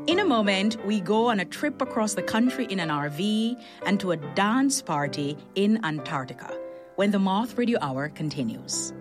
In a moment, we go on a trip across the country in an RV and to a dance party in Antarctica when the Moth Radio Hour continues.